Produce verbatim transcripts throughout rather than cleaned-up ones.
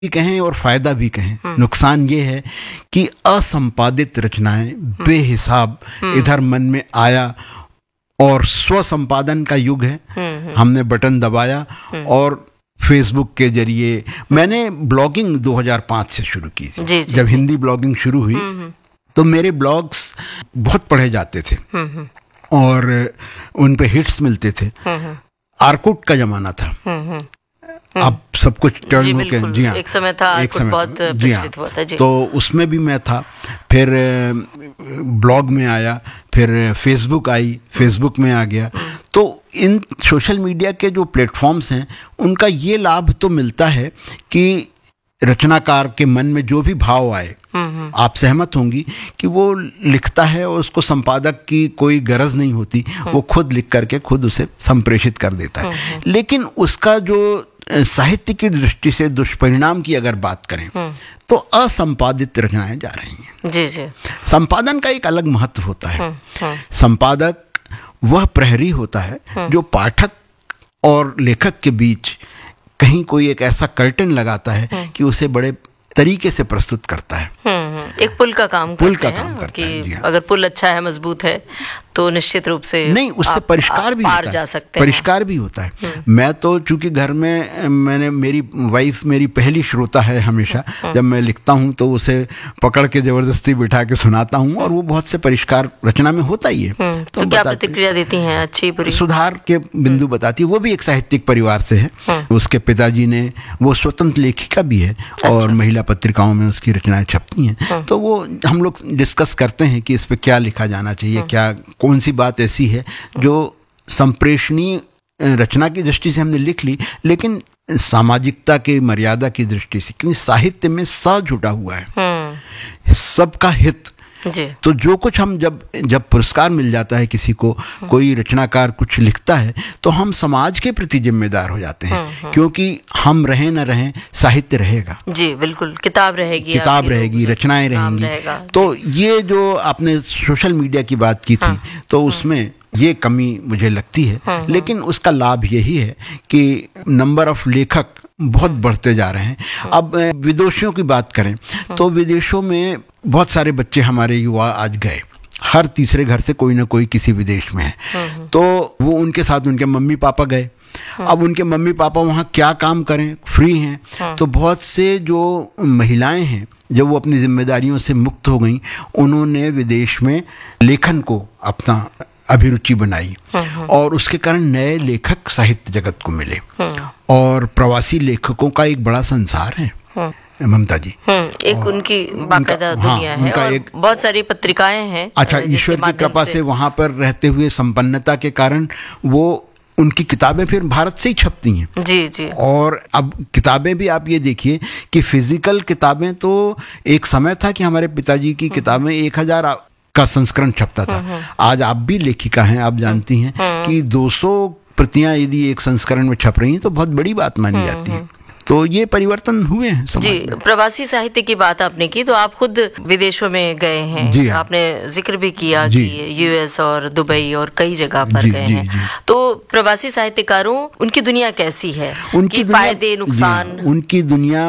भी कहें और फायदा भी कहें। नुकसान ये है कि असंपादित रचनाएं बेहिसाब इधर मन में आया, और स्व संपादन का युग है। हमने बटन दबाया और फेसबुक के जरिए, मैंने ब्लॉगिंग दो हज़ार पाँच से शुरू की थी। जी, जी, जब जी. हिंदी ब्लॉगिंग शुरू हुई तो मेरे ब्लॉग्स बहुत पढ़े जाते थे और उन पे हिट्स मिलते थे। आर्कुट का जमाना था, अब सब कुछ टर्न हो के, जी हाँ, एक समय था, एक समय बहुत प्रचलित हुआ था जी। तो उसमें भी मैं था, फिर ब्लॉग में आया, फिर फेसबुक आई, फेसबुक में आ गया। तो इन सोशल मीडिया के जो प्लेटफॉर्म्स हैं उनका ये लाभ तो मिलता है कि रचनाकार के मन में जो भी भाव आए, आप सहमत होंगी कि वो लिखता है और उसको संपादक की कोई गरज नहीं होती, वो खुद लिख करके खुद उसे संप्रेषित कर देता है। लेकिन उसका जो साहित्य की दृष्टि से दुष्परिणाम की अगर बात करें तो असंपादित रचनाएं जा रही हैं। जी जी। संपादन का एक अलग महत्व होता है। संपादक वह प्रहरी होता है जो पाठक और लेखक के बीच कहीं कोई एक ऐसा कर्टन लगाता है कि उसे बड़े तरीके से प्रस्तुत करता है। एक पुल का काम पुल का हैं, काम करता कि है, जी हाँ। अगर पुल अच्छा है, मजबूत है, तो निश्चित रूप से नहीं, उससे आप, परिष्कार आप भी पार होता जा है, सकते परिष्कार भी होता है। मैं तो चूंकि घर में, मैंने, मेरी वाइफ मेरी पहली श्रोता है हमेशा। जब मैं लिखता हूँ तो उसे पकड़ के जबरदस्ती बिठा के सुनाता हूँ और वो बहुत से परिष्कार रचना में होता ही है। तो क्या प्रतिक्रिया देती हैं? अच्छी बुरी? सुधार के बिंदु बताती है। वो भी एक साहित्यिक परिवार से है। उसके पिताजी ने, वो स्वतंत्र लेखिका भी है और महिला पत्रिकाओं में उसकी रचनाएं छपती हैं। तो वो हम लोग डिस्कस करते हैं कि इस पे क्या लिखा जाना चाहिए, क्या कौन सी बात ऐसी है जो संप्रेषणीय रचना की दृष्टि से हमने लिख ली, लेकिन सामाजिकता की मर्यादा की दृष्टि से, क्योंकि साहित्य में स जुटा हुआ है, सबका हित। जी। तो जो कुछ हम जब जब पुरस्कार मिल जाता है किसी को, कोई रचनाकार कुछ लिखता है, तो हम समाज के प्रति जिम्मेदार हो जाते हैं, क्योंकि हम रहें न रहें, साहित्य रहेगा। जी बिल्कुल, किताब रहेगी, किताब रहेगी, रचनाएं रहेंगी। तो ये जो आपने सोशल मीडिया की बात की थी, तो उसमें ये कमी मुझे लगती है। लेकिन उसका लाभ यही है कि नंबर ऑफ लेखक बहुत बढ़ते जा रहे हैं। अब विदेशियों की बात करें तो विदेशों में बहुत सारे बच्चे हमारे युवा आज गए, हर तीसरे घर से कोई ना कोई किसी विदेश में है। तो वो उनके साथ उनके मम्मी पापा गए। अब उनके मम्मी पापा वहाँ क्या काम करें, फ्री हैं। तो बहुत से जो महिलाएं हैं, जब वो अपनी जिम्मेदारियों से मुक्त हो गई, उन्होंने विदेश में लेखन को अपना अभिरुचि बनाई और उसके कारण नए लेखक साहित्य जगत को मिले और प्रवासी लेखकों का एक बड़ा संसार है ममता जी। एक उनकी बाकायदा दुनिया है और एक बहुत सारी पत्रिकाएं हैं। अच्छा, ईश्वर की कृपा से वहां पर रहते हुए संपन्नता के कारण वो उनकी किताबें फिर भारत से ही छपती हैं। जी जी। और अब किताबें भी आप ये देखिए कि फिजिकल किताबें, तो एक समय था कि हमारे पिताजी की किताबें एक हजार का संस्करण छपता था। आज आप भी लेखिका हैं, आप जानती हैं कि दो सौ प्रतियां यदि एक संस्करण में छप रही हैं तो बहुत बड़ी बात मानी जाती है। तो ये परिवर्तन हुए हैं समाज जी में। प्रवासी साहित्य की बात आपने की, तो आप खुद विदेशों में गए हैं। जी हाँ। आपने जिक्र भी किया कि यूएस और दुबई और कई जगह पर गए हैं। जी। तो प्रवासी साहित्यकारों, उनकी दुनिया कैसी है, उनकी फायदे नुकसान? उनकी दुनिया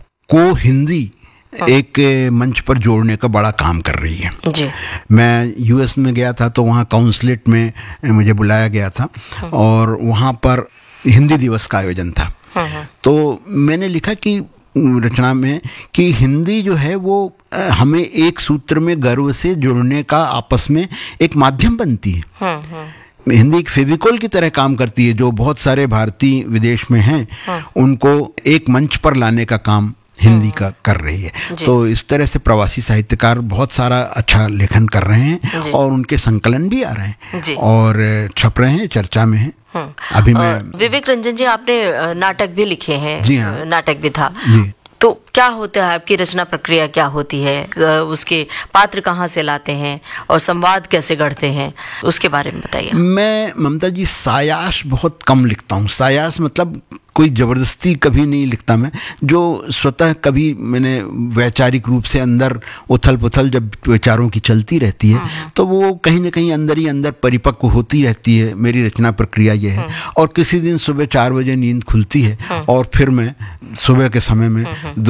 को हिंदी एक मंच पर जोड़ने का बड़ा काम कर रही है। जी। मैं यूएस में गया था तो वहाँ काउंसलेट में मुझे बुलाया गया था और वहाँ पर हिंदी दिवस का आयोजन था। तो मैंने लिखा कि रचना में कि हिंदी जो है वो हमें एक सूत्र में गर्व से जुड़ने का आपस में एक माध्यम बनती है। हिंदी एक फेविकोल की तरह काम करती है, जो बहुत सारे भारतीय विदेश में हैं उनको एक मंच पर लाने का काम हिंदी का कर रही है। तो इस तरह से प्रवासी साहित्यकार बहुत सारा अच्छा लेखन कर रहे हैं और उनके संकलन भी आ रहे हैं और छप रहे हैं, चर्चा में हैं। अभी मैं विवेक रंजन जी, आपने नाटक भी लिखे हैं। जी हाँ। नाटक भी था। जी। तो क्या होता है, आपकी रचना प्रक्रिया क्या होती है, उसके पात्र कहाँ से लाते हैं और संवाद कैसे गढ़ते हैं, उसके बारे में बताइए। मैं ममता जी सायास बहुत कम लिखता हूँ। सायास मतलब कोई ज़बरदस्ती कभी नहीं लिखता मैं, जो स्वतः कभी मैंने वैचारिक रूप से अंदर उथल पुथल जब विचारों की चलती रहती है तो वो कहीं ना कहीं अंदर ही अंदर परिपक्व होती रहती है। मेरी रचना प्रक्रिया ये है। और किसी दिन सुबह चार बजे नींद खुलती है और फिर मैं सुबह के समय में